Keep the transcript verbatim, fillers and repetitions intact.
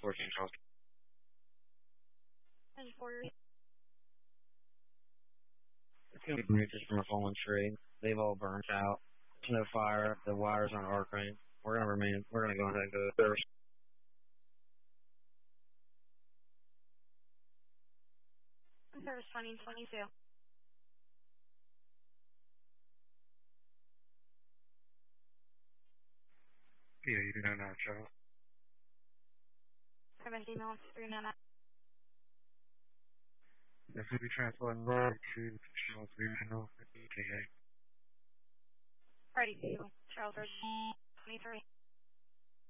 fourteen Charles. And for your It's gonna be branches from a fallen tree. They've all burnt out. There's no fire. The wires aren't arcing. We're gonna remain. We're gonna go ahead and go to service. service twenty twenty-two. Yeah, you do not know, Charles. Service email three nine nine. This will be transporting back to Charles Regional, A K A. Ready to Charles twenty-three.